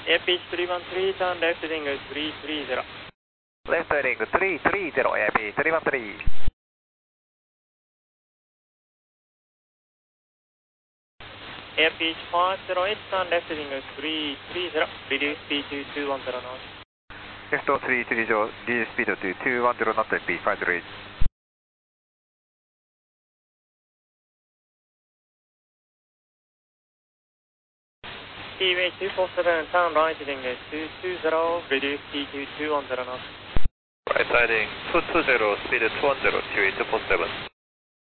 Airpitch 313, turn left heading 330. Left heading 330, Airpitch 313. Airpitch 508, turn left heading 330, reduce speed to 210 knots. Left 330, reduce speed to 210 knots, Airpitch 508. Seaway 247, turn right heading 220, reduce speed to 210 knots. Right heading 220, speed 210, Seaway 247.